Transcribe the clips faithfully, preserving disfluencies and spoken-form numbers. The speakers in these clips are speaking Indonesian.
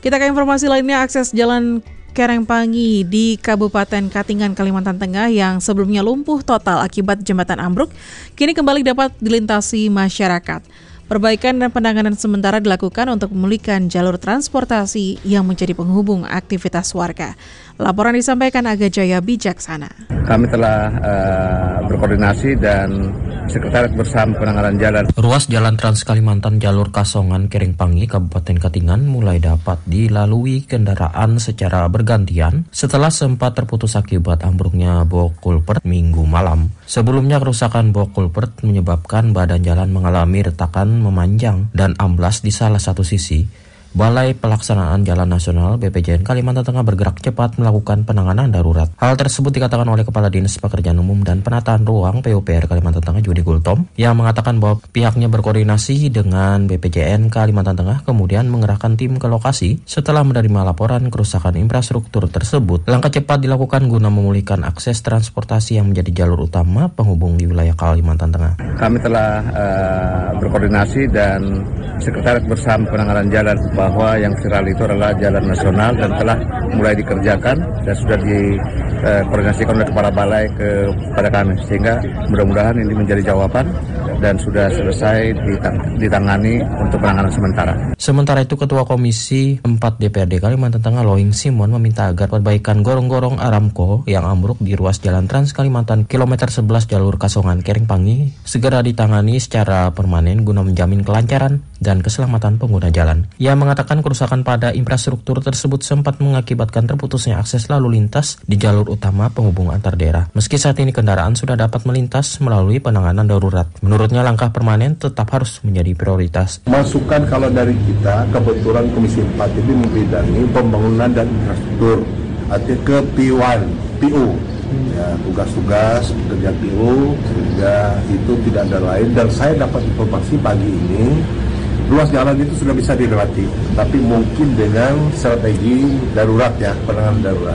Kita ke informasi lainnya, akses jalan Kerengpangi di Kabupaten Katingan, Kalimantan Tengah yang sebelumnya lumpuh total akibat jembatan ambruk, kini kembali dapat dilintasi masyarakat. Perbaikan dan penanganan sementara dilakukan untuk memulihkan jalur transportasi yang menjadi penghubung aktivitas warga. Laporan disampaikan Aga Jaya Bijaksana. Kami telah uh, berkoordinasi dan Sekretariat Bersama Penanganan Jalan. Ruas Jalan Trans Kalimantan jalur Kasongan Kerengpangi Kabupaten Katingan mulai dapat dilalui kendaraan secara bergantian setelah sempat terputus akibat ambruknya bok kulvert Minggu malam. Sebelumnya kerusakan bok kulvert menyebabkan badan jalan mengalami retakan memanjang dan amblas di salah satu sisi. Balai Pelaksanaan Jalan Nasional B P J N Kalimantan Tengah bergerak cepat melakukan penanganan darurat. Hal tersebut dikatakan oleh Kepala Dinas Pekerjaan Umum dan Penataan Ruang P U P R Kalimantan Tengah Judi Gultom yang mengatakan bahwa pihaknya berkoordinasi dengan B P J N Kalimantan Tengah kemudian mengerahkan tim ke lokasi setelah menerima laporan kerusakan infrastruktur tersebut. Langkah cepat dilakukan guna memulihkan akses transportasi yang menjadi jalur utama penghubung di wilayah Kalimantan Tengah. Kami telah uh, berkoordinasi dan Sekretariat Bersama Penanganan Jalan bahwa yang viral itu adalah jalan nasional dan telah mulai dikerjakan dan sudah dikoordinasikan oleh Kepala Balai kepada kami, sehingga mudah-mudahan ini menjadi jawaban dan sudah selesai ditang- ditangani untuk penanganan sementara. Sementara itu Ketua Komisi empat D P R D Kalimantan Tengah Loing Simon meminta agar perbaikan gorong-gorong Aramco yang ambruk di ruas Jalan Trans Kalimantan kilometer sebelas jalur Kasongan Kerengpangi segera ditangani secara permanen guna menjamin kelancaran dan keselamatan pengguna jalan. Ia mengatakan kerusakan pada infrastruktur tersebut sempat mengakibatkan terputusnya akses lalu lintas di jalur utama penghubung antar daerah. Meski saat ini kendaraan sudah dapat melintas melalui penanganan darurat, menurutnya langkah permanen tetap harus menjadi prioritas. Masukan kalau dari kita, kebetulan Komisi empat ini membidangi pembangunan dan infrastruktur, artinya ke P satu, P U. Ya, tugas-tugas kerja P U, sehingga itu tidak ada lain. Dan saya dapat informasi pagi ini, ruas jalan itu sudah bisa dilewati, tapi mungkin dengan strategi darurat ya, penanganan darurat.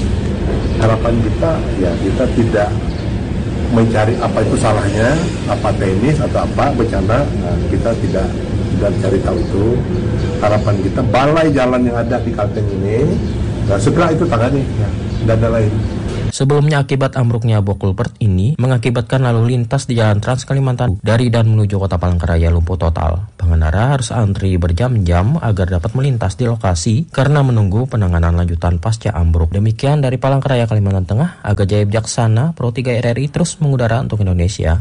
Harapan kita ya kita tidak mencari apa itu salahnya, apa teknis atau apa bencana, nah, kita tidak tidak cari tahu itu. Harapan kita balai jalan yang ada di Kalteng ini, nah, segera itu tangani, ya, tidak ada lain. Sebelumnya akibat ambruknya bok kulvert ini mengakibatkan lalu lintas di Jalan Trans Kalimantan dari dan menuju Kota Palangkaraya lumpuh total. Pengendara harus antri berjam-jam agar dapat melintas di lokasi karena menunggu penanganan lanjutan pasca ambruk. Demikian dari Palangkaraya, Kalimantan Tengah, Aga Jaya Bijaksana, Pro tiga R R I terus mengudara untuk Indonesia.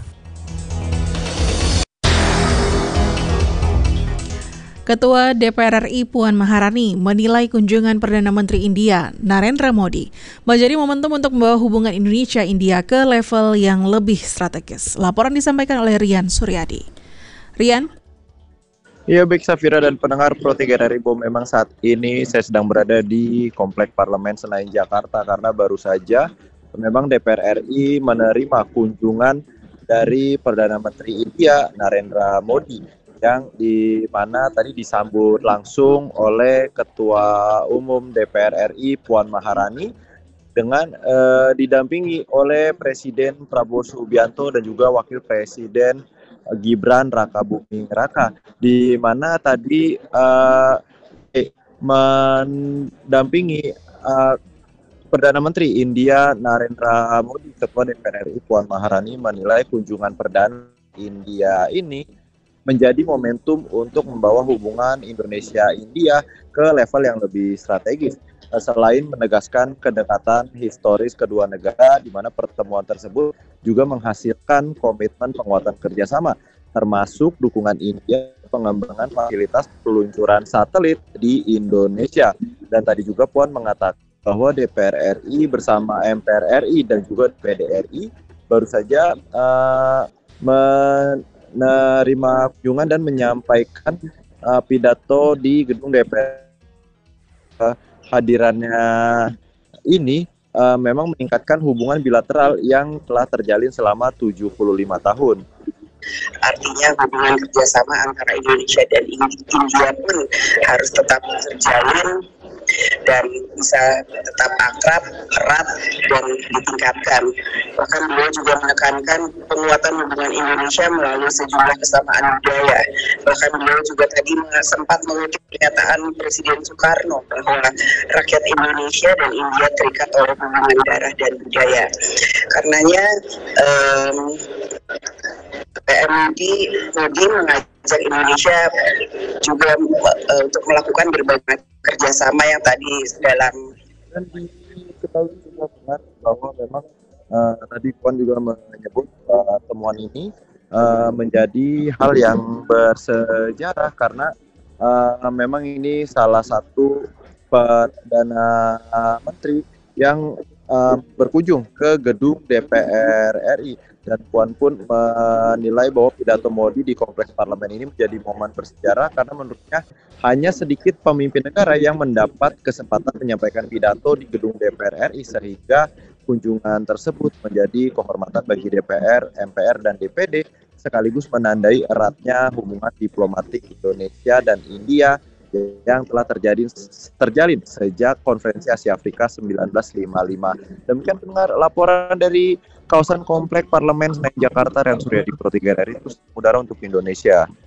Ketua D P R R I Puan Maharani menilai kunjungan Perdana Menteri India Narendra Modi menjadi momentum untuk membawa hubungan Indonesia-India ke level yang lebih strategis. Laporan disampaikan oleh Rian Suryadi. Rian? Ya, baik Safira dan pendengar Pro tiga R R I, memang saat ini saya sedang berada di Komplek Parlemen Senayan Jakarta karena baru saja memang D P R R I menerima kunjungan dari Perdana Menteri India Narendra Modi, yang di mana tadi disambut langsung oleh Ketua Umum D P R R I Puan Maharani dengan eh, didampingi oleh Presiden Prabowo Subianto dan juga Wakil Presiden eh, Gibran Rakabuming Raka, di mana tadi eh, eh, mendampingi eh, Perdana Menteri India Narendra Modi. Ketua D P R R I Puan Maharani menilai kunjungan Perdana India ini menjadi momentum untuk membawa hubungan Indonesia-India ke level yang lebih strategis. Selain menegaskan kedekatan historis kedua negara, di mana pertemuan tersebut juga menghasilkan komitmen penguatan kerjasama, termasuk dukungan India pengembangan fasilitas peluncuran satelit di Indonesia. Dan tadi juga Puan mengatakan bahwa D P R R I bersama M P R R I dan juga D P D R I baru saja uh, men menerima kunjungan dan menyampaikan uh, pidato di gedung D P R. Uh, hadirannya ini uh, memang meningkatkan hubungan bilateral yang telah terjalin selama tujuh puluh lima tahun. Artinya hubungan kerjasama antara Indonesia dan India pun harus tetap terjalin dan bisa tetap akrab, erat, dan ditingkatkan. Bahkan beliau juga menekankan penguatan hubungan Indonesia melalui sejumlah kesamaan budaya. Bahkan beliau juga tadi sempat mengutip pernyataan Presiden Soekarno bahwa rakyat Indonesia dan India terikat oleh hubungan darah dan budaya. Karenanya um, P M Modi mengajak Indonesia juga uh, untuk melakukan berbagai kerjasama yang tadi dalam Dan diketahui juga benar bahwa memang uh, tadi Puan juga menyebut uh, temuan ini uh, menjadi hal yang bersejarah karena uh, memang ini salah satu Perdana Menteri yang uh, berkunjung ke gedung D P R R I, dan Puan pun menilai bahwa pidato Modi di kompleks parlemen ini menjadi momen bersejarah karena menurutnya hanya sedikit pemimpin negara yang mendapat kesempatan menyampaikan pidato di gedung D P R R I, sehingga kunjungan tersebut menjadi kehormatan bagi D P R, M P R, dan D P D, sekaligus menandai eratnya hubungan diplomatik Indonesia dan India yang telah terjadi terjalin sejak Konferensi Asia Afrika seribu sembilan ratus lima puluh lima. Demikian pendengar laporan dari kawasan komplek Parlemen Senayan Jakarta, Rian Suryadi, Pro tiga R I, terus udara untuk Indonesia.